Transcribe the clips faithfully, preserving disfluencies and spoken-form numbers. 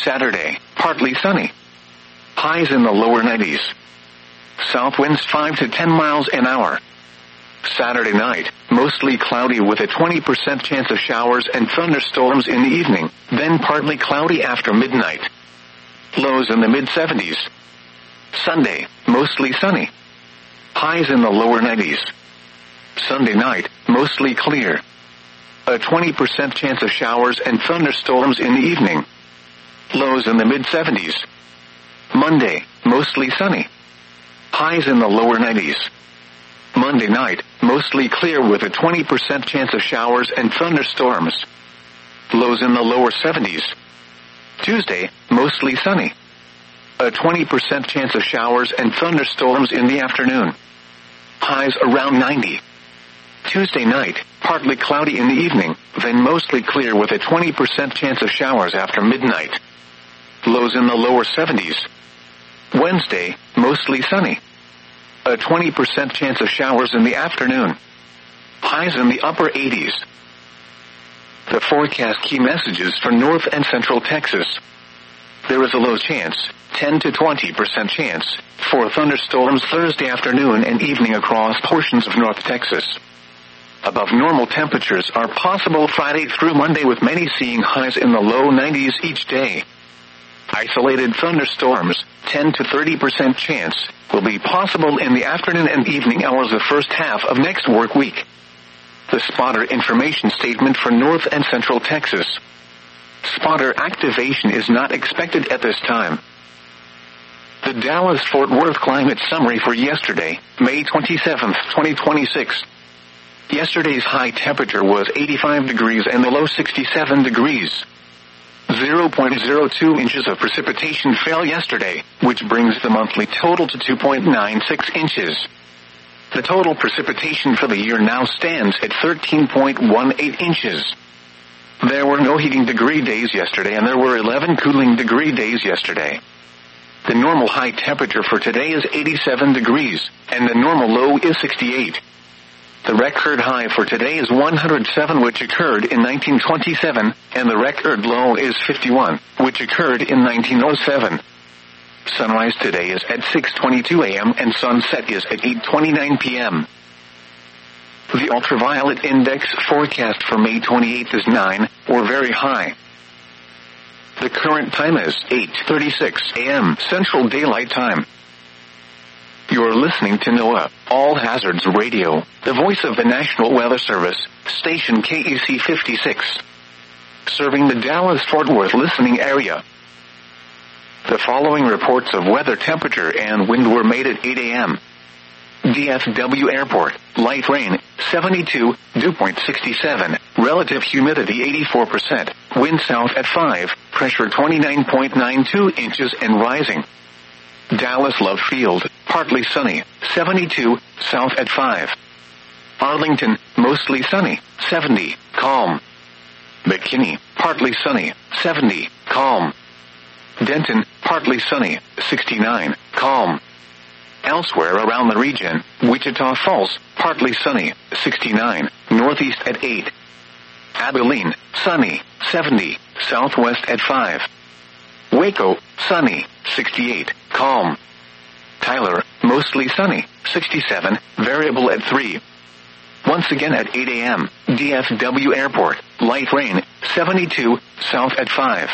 Saturday, partly sunny. Highs in the lower nineties. South winds five to ten miles an hour. Saturday night, mostly cloudy with a twenty percent chance of showers and thunderstorms in the evening, then partly cloudy after midnight. Lows in the mid seventies. Sunday, mostly sunny. Highs in the lower nineties. Sunday night, mostly clear. A twenty percent chance of showers and thunderstorms in the evening. Lows in the mid seventies. Monday, mostly sunny. Highs in the lower nineties. Monday night, mostly clear with a twenty percent chance of showers and thunderstorms. Lows in the lower seventies. Tuesday, mostly sunny. A twenty percent chance of showers and thunderstorms in the afternoon. Highs around ninety. Tuesday night, partly cloudy in the evening, then mostly clear with a twenty percent chance of showers after midnight. Lows in the lower seventies. Wednesday, mostly sunny. A twenty percent chance of showers in the afternoon. Highs in the upper eighties. The forecast key messages for North and Central Texas. There is a low chance, ten to twenty percent chance, for thunderstorms Thursday afternoon and evening across portions of North Texas. Above normal temperatures are possible Friday through Monday, with many seeing highs in the low nineties each day. Isolated thunderstorms, ten to thirty percent chance, will be possible in the afternoon and evening hours of first half of next work week. The spotter information statement for North and Central Texas. Spotter activation is not expected at this time. The Dallas-Fort Worth climate summary for yesterday, May twenty-seventh, twenty twenty-six. Yesterday's high temperature was eighty-five degrees and the low sixty-seven degrees. zero point zero two inches of precipitation fell yesterday, which brings the monthly total to two point nine six inches. The total precipitation for the year now stands at thirteen point one eight inches. There were no heating degree days yesterday and there were eleven cooling degree days yesterday. The normal high temperature for today is eighty-seven degrees, and the normal low is sixty-eight. The record high for today is one hundred seven, which occurred in nineteen twenty-seven, and the record low is fifty-one, which occurred in nineteen oh seven. Sunrise today is at six twenty-two a m and sunset is at eight twenty-nine p m The ultraviolet index forecast for May twenty-eighth is nine, or very high. The current time is eight thirty-six a m Central Daylight Time. You're listening to NOAA, All Hazards Radio, the voice of the National Weather Service, station K E C fifty-six. Serving the Dallas-Fort Worth listening area. The following reports of weather, temperature, and wind were made at eight a m D F W Airport, light rain, seventy-two, dew point sixty-seven, relative humidity eighty-four percent, wind south at five, pressure twenty-nine point nine two inches and rising. Dallas Love Field, partly sunny, seventy-two, south at five. Arlington, mostly sunny, seventy, calm. McKinney, partly sunny, seventy, calm. Denton, partly sunny, sixty-nine, calm. Elsewhere around the region, Wichita Falls, partly sunny, sixty-nine, northeast at eight. Abilene, sunny, seventy, southwest at five. Waco, sunny, sixty-eight, calm. Tyler, mostly sunny, sixty-seven, variable at three. Once again at eight a m, D F W Airport, light rain, seventy-two, south at five.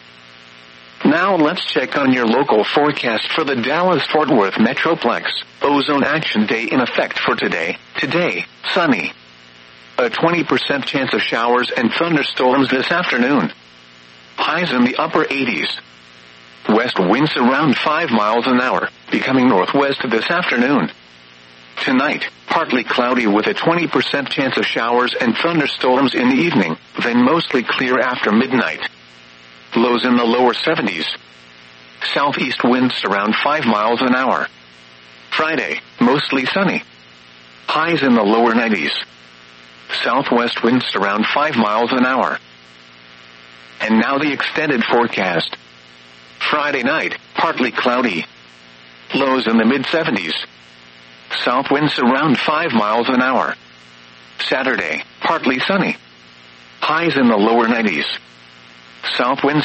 Now let's check on your local forecast for the Dallas-Fort Worth Metroplex. Ozone Action Day in effect for today. Today, sunny. A twenty percent chance of showers and thunderstorms this afternoon. Highs in the upper eighties. West winds around five miles an hour, becoming northwest this afternoon. Tonight, partly cloudy with a twenty percent chance of showers and thunderstorms in the evening, then mostly clear after midnight. Lows in the lower seventies. Southeast winds around five miles an hour. Friday, mostly sunny. Highs in the lower nineties. Southwest winds around five miles an hour. And now the extended forecast. Friday night, partly cloudy. Lows in the mid seventies. South winds around five miles an hour. Saturday, partly sunny. Highs in the lower nineties. South winds